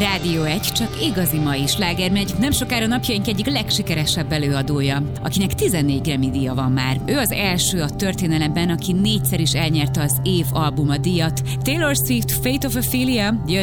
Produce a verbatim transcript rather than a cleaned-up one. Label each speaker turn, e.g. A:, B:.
A: Rádió egy, csak igazi mai sláger megy, nem sokára napjaink egyik legsikeresebb előadója, akinek tizennégy Grammy-díja van már. Ő az első a történelemben, aki négyszer is elnyerte az év albuma díjat. Taylor Swift, Fate of Ophelia, jön